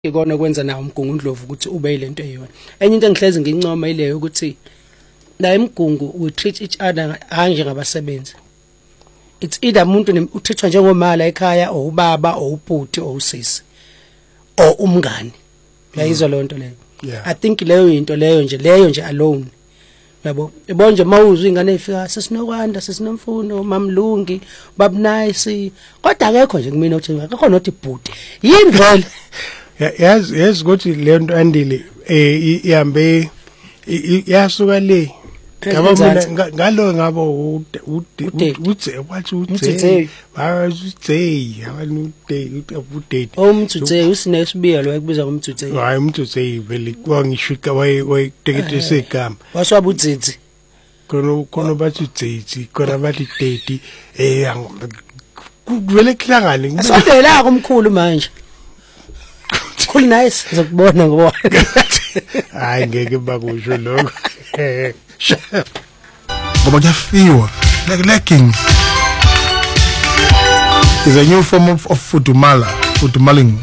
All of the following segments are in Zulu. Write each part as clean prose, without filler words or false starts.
ikona kwenza nawo umgungundlovu ukuthi ube yilento eyona. Enye into engihlezi ngincoma ileyo ukuthi la emgungu we treat each other anje ngabasebenzi. It's either umuntu uthithwa njengomala ekhaya or ubaba or ubhuti or usisi or umngani. Uyayizwa le nto leyo. I think leyo into leyo nje alone. Yabo ebonje mawuzwe ingane ifika sesinokwanda sesinomfuno mamlungi babnice kodwa akekho nje kumina uthi akekho nothi bhuti yini vele. Yes ukuthi le nto andile ihambe yasuka le ngaba mina ngalo ngabo uthe wathi uthe bayazuthe abantu umthuthe usine sibiya lo ekubiza umthuthe hayi umthuthe vele kwangishika wayetekethe igama waswaba udzidzi kono bathi udzidzi kona bathi daddy kuvele kuhlangane sondela kumkhulu manje cool nice ngizokubona ngoba hayi ngeke bakusho lokho ngoba kuyafiwa like leggings is a new form of fudumaling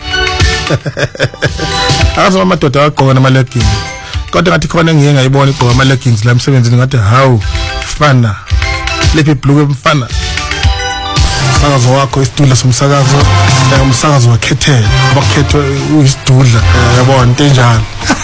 akazo amadoda agqoka nama leggings kodwa ngathi khona ngiye ngayibona igqoka ama leggings la emsebenzini ngathi how fana lephi blue mfana umsakazo wakho isitula somsakazo umsakazo wakhethela abakhethwe uyisidudla yabona into enjalo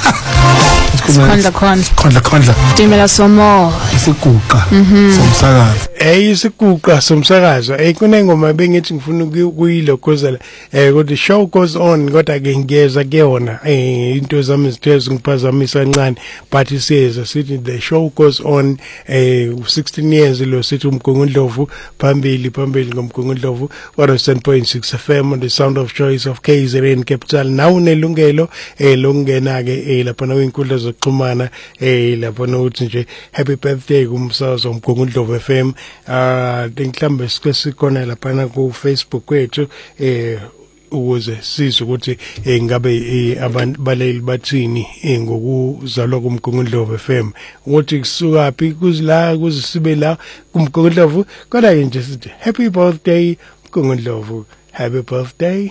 khondla Timela somo isiguqa somsakazo isiguqa somsakazo kunengoma bengithi ngifuna ukuyilo kozela kodwa show goes on kodwa ke ngiyeza kuyona into zami zitheze ngiphazamisa kancane but isiyeza sithi the show goes on 16 years lo sithi umgungundlovu phambili ngomgungundlovu 107.6 FM on the sound of choice of KZN Capital now nelungelo lokungena ke lapha nawinkundla zokuxhumana lapha nokuthi nje happy birthday kumsakazo umgungundlovu FM mhlambe sikhona lapha ku Facebook kwethu ukuze sizwe ukuthi ngabe abaleli bathini ngokuzalwa kumgungundlovu FM ukuthi kusuka phi kuzila kuzisibe la kumgungundlovu kodwa nje sithi happy birthday mgungundlovu happy birthday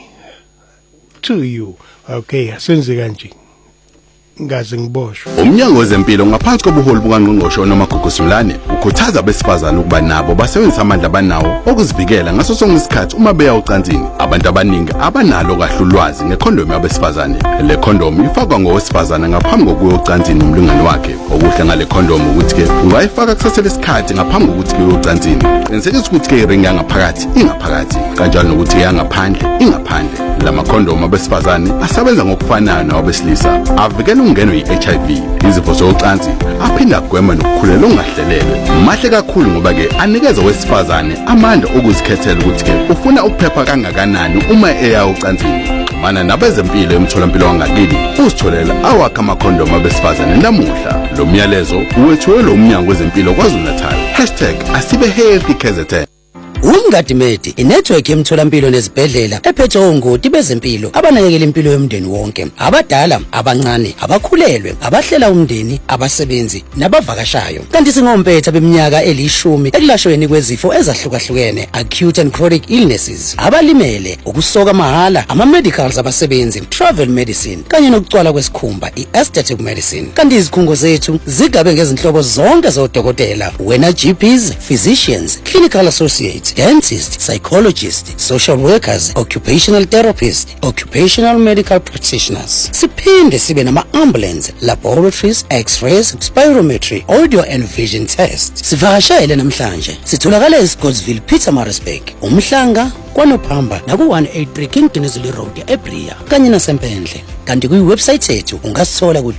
to you okay asenze kanje ngaze ngiboshwe. Umnyango wezempilo ngaphansi kobuholi bukaNgqongqoshe noMaguguzulane ukhuthaza abesifazane ukuba nabo basebenzisa amandla abanawo okuzivikela ngaso sonke isikhathi uma beya ocansini. Abantu abaningi abanalo kahlulwazi ngekhondom yabesifazane. Le khondom ifakwa ngowesifazane ngaphambi kokuya ocansini nomlingani wakhe. Okuhle ngale khondom ukuthi ke ungayifaka kusasele isikhathi ngaphambi kokuthi uye ocansini. Qinisekisa ukuthi ke iring yangaphakathi ingaphakathi kanjalo nokuthi yangaphandle ingaphandle. Lama khondom abesifazane asebenza ngokufanayo nawabesilisa. Avikela ungeno yi-HIV izifo zocansi aphinda agwema nokukhulela ongahlelelwe mahle kakhulu ngoba ke anikeza owesifazane amandla okuzikhethela ukuthi ke ufuna ukuphepha kangakanani uma eya ocansini. Xhumana nabezempilo emtholampilo wangakini uzitholela awakha amakhondom abesifazane namuhla. Lo myalezo uwethulwe lo mnyango wezempilo KwaZulu-Natal #healthyKZN. Umngadimedi inetwork yemtholampilo nezibhedlela ephethe ongoti bezempilo abanakekela impilo yomndeni wonke abadala abancane abakhulelwe abahlela umndeni abasebenzi nabavakashayo kanti singompetha beminyaka eli10 ekulashweni kwezifo ezahlukahlukene acute and chronic illnesses abalimele ukusoka mahala ama medicals abasebenzi travel medicine kanye nokucwala kwesikhumba aesthetic medicine kanti izikhungo zethu zigabe ngezinhlobo zonke zodokotela wena GPs physicians clinical associates dentists, psychologists, social workers, occupational therapists, occupational medical practitioners. Siphinde sibe nama-ambulance, laboratories, x-rays, spirometry, audio and vision tests. Sivakashele namhlanje. Sitholakala eScottsville, Pietermaritzburg, uMhlanga, KwaNophamba, naku-183 King Dinizili Road, eBria, kanye nasempendle. Kanti kwi-website yethu ungasithola ku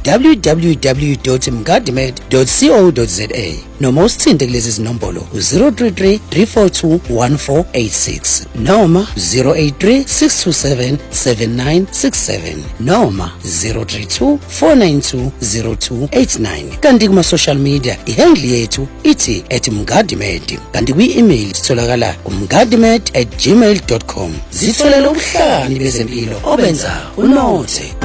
www.mgadimed.co.za noma usithinte kulezi zinombolo 033 342 1486 noma 083 627 7967 noma 032 492 0289 kanti kuma-social media ihandle yethu ithi @mgadimed kanti kwi-email sitholakala umgadimed@gmail.com. Zitholela ubuhlani bezempilo obenza unothe.